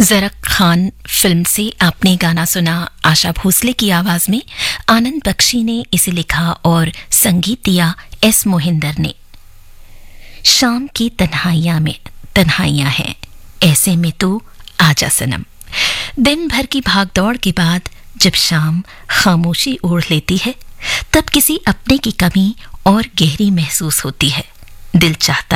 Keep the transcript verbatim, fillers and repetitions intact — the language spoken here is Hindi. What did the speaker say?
जरक खान फिल्म से आपने गाना सुना आशा भोसले की आवाज में। आनंद बख्शी ने इसे लिखा और संगीत दिया एस मोहिंदर ने। शाम की तन्हाइयां में तन्हाइयां हैं, ऐसे में तो आजा सनम। दिन भर की भागदौड़ के बाद जब शाम खामोशी ओढ़ लेती है, तब किसी अपने की कमी और गहरी महसूस होती है। दिल चाहता